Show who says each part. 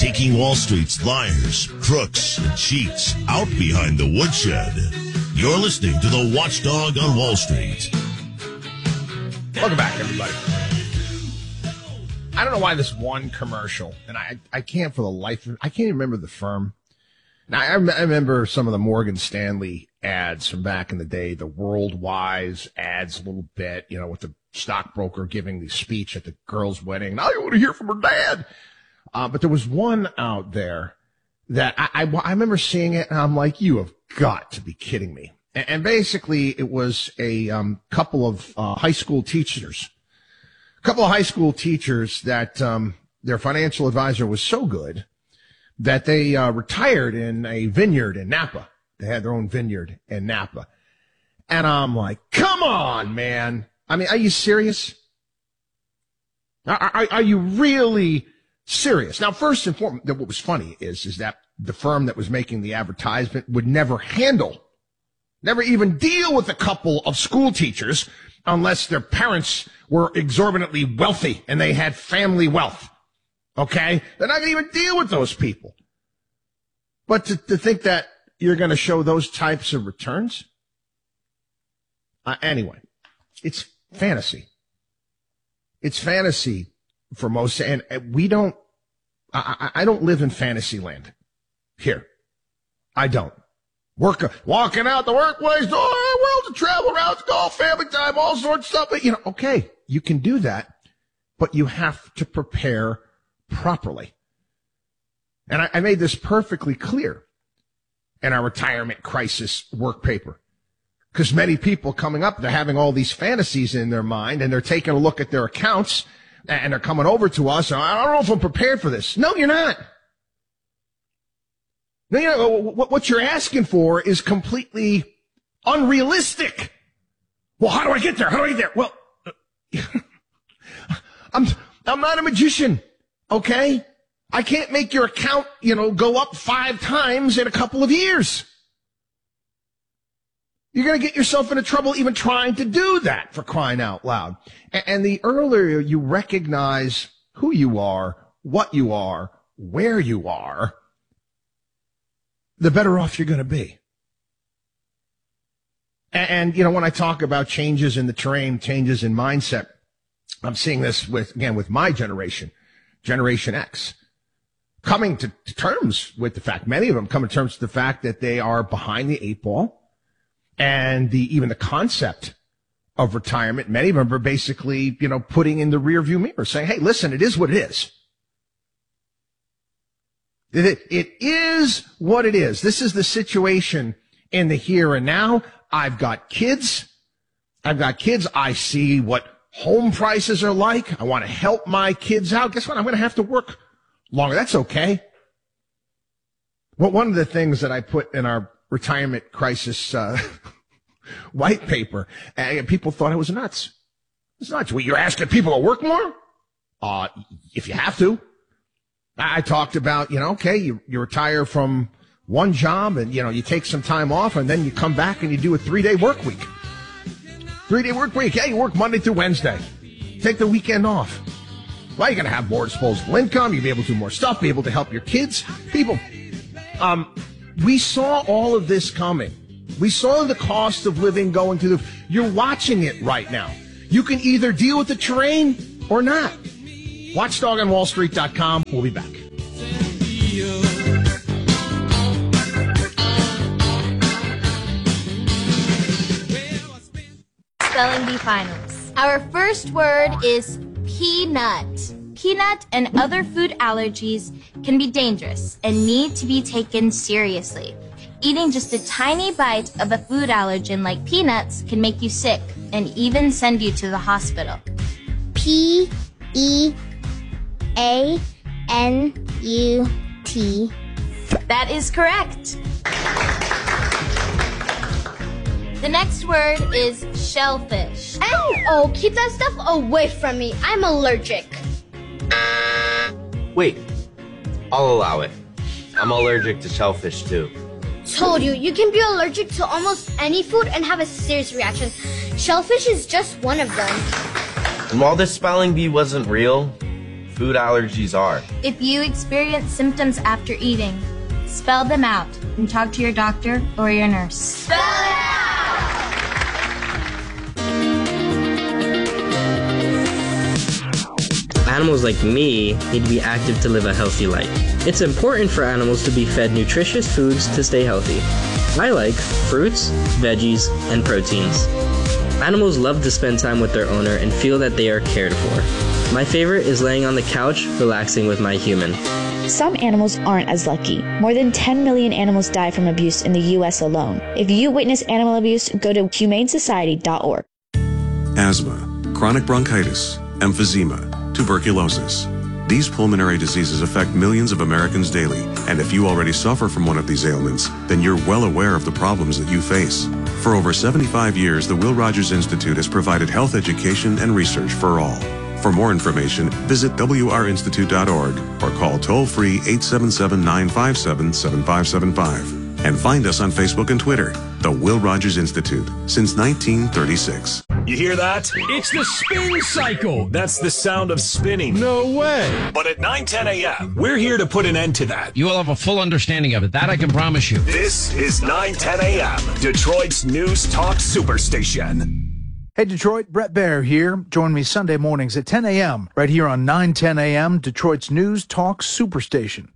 Speaker 1: taking Wall Street's liars, crooks, and cheats out behind the woodshed. You're listening to the Watchdog on Wall Street.
Speaker 2: Welcome back, everybody. I don't know why this one commercial, and I can't for the life of it, I can't even remember the firm. Now, I remember some of the Morgan Stanley ads from back in the day, the Worldwise ads a little bit, you know, with the stockbroker giving the speech at the girl's wedding. Now you want to hear from her dad. But there was one out there that I remember seeing it, and I'm like, you have got to be kidding me. And basically, it was a couple of high school teachers. A couple of high school teachers that their financial advisor was so good that they retired in a vineyard in Napa. They had their own vineyard in Napa. And I'm like, come on, man. I mean, are you serious? Are you really serious? Now, first and foremost, what was funny is that the firm that was making the advertisement would never even deal with a couple of school teachers unless their parents were exorbitantly wealthy and they had family wealth. Okay? They're not going to even deal with those people. But to think that you're going to show those types of returns? Anyway, it's fantasy. It's fantasy for most, and we don't, I don't live in fantasy land here. I don't. Walking out the workplace, world to travel around, to golf, family time, all sorts of stuff. But, okay, you can do that, but you have to prepare properly. And I made this perfectly clear in our retirement crisis work paper. Because many people coming up, they're having all these fantasies in their mind, and they're taking a look at their accounts, and they're coming over to us, and I don't know if I'm prepared for this. No, you're not. No, what you're asking for is completely unrealistic. Well, how do I get there? How do I get there? Well, I'm not a magician, okay? I can't make your account, go up 5 times in a couple of years. You're going to get yourself into trouble even trying to do that, for crying out loud. And the earlier you recognize who you are, what you are, where you are, the better off you're going to be. And when I talk about changes in the terrain, changes in mindset, I'm seeing this with my generation, Generation X, coming to terms with the fact, many of them come to terms with the fact that they are behind the 8 ball. And even the concept of retirement, many of them are basically, putting in the rearview mirror, saying, hey, listen, it is what it is. It is what it is. This is the situation in the here and now. I've got kids. I see what home prices are like. I want to help my kids out. Guess what? I'm going to have to work longer. That's okay. Well, one of the things that I put in our retirement crisis white paper, and people thought I was nuts. It's nuts. Well, you're asking people to work more? If you have to. I talked about, okay, you retire from one job and, you take some time off and then you come back and you do a 3-day work week. 3-day work week. Yeah, you work Monday through Wednesday. Take the weekend off. Well, you're going to have more disposable income. You'll be able to do more stuff, be able to help your kids. People, we saw all of this coming. We saw the cost of living going through you're watching it right now. You can either deal with the terrain or not. WatchdogOnWallStreet.com. We'll be back.
Speaker 3: Spelling Bee Finals. Our first word is peanut. Peanut and other food allergies can be dangerous and need to be taken seriously. Eating just a tiny bite of a food allergen like peanuts can make you sick and even send you to the hospital.
Speaker 4: Peanut.
Speaker 3: That is correct. The next word is shellfish.
Speaker 4: Oh, keep that stuff away from me. I'm allergic.
Speaker 5: Wait, I'll allow it. I'm allergic to shellfish too.
Speaker 4: Told you, you can be allergic to almost any food and have a serious reaction. Shellfish is just one of them.
Speaker 5: And while this spelling bee wasn't real, food allergies are.
Speaker 3: If you experience symptoms after eating, spell them out and talk to your doctor or your nurse. Spell it out!
Speaker 6: Animals like me need to be active to live a healthy life. It's important for animals to be fed nutritious foods to stay healthy. I like fruits, veggies, and proteins. Animals love to spend time with their owner and feel that they are cared for. My favorite is laying on the couch, relaxing with my human.
Speaker 7: Some animals aren't as lucky. More than 10 million animals die from abuse in the U.S. alone. If you witness animal abuse, go to humanesociety.org.
Speaker 8: Asthma, chronic bronchitis, emphysema, tuberculosis. These pulmonary diseases affect millions of Americans daily, and if you already suffer from one of these ailments, then you're well aware of the problems that you face. For over 75 years, the Will Rogers Institute has provided health education and research for all. For more information, visit wrinstitute.org or call toll-free 877-957-7575. And find us on Facebook and Twitter, the Will Rogers Institute, since 1936.
Speaker 9: You hear that? It's the spin cycle. That's the sound of spinning.
Speaker 10: No way.
Speaker 9: But at 9:10 a.m., we're here to put an end to that.
Speaker 10: You will have a full understanding of it. That I can promise you.
Speaker 9: This is 9:10 a.m., Detroit's News Talk Superstation.
Speaker 11: Hey Detroit, Brett Baer here. Join me Sunday mornings at 10 a.m. right here on 9:10 a.m., Detroit's News Talk Superstation.